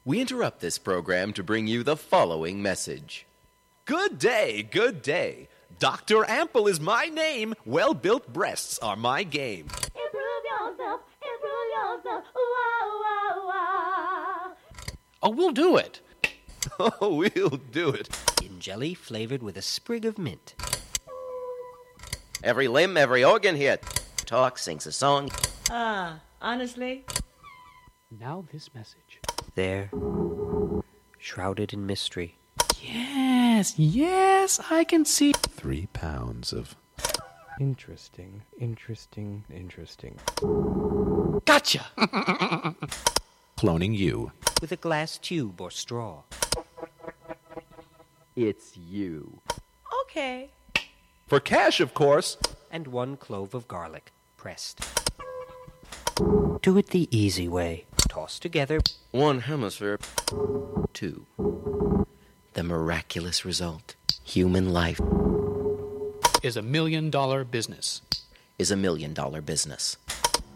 We interrupt this program to bring you the following message. Good day, good day. Dr. Ample is my name. Well-built breasts are my game. Improve yourself, ooh-ah, ooh-ah, ooh-ah. Oh, we'll do it. Oh, we'll do it. In jelly flavored with a sprig of mint. Every limb, every organ here. Talks, sings a song. Honestly? Now this message. There, shrouded in mystery. Yes, I can see. 3 pounds of... Interesting. Gotcha! cloning you. With a glass tube or straw. It's you. Okay. For cash, of course. And 1 clove of garlic, pressed. Do it the easy way. Toss together. 1 hemisphere. 2. The miraculous result. Human life Is $1 million business. is $1 million business.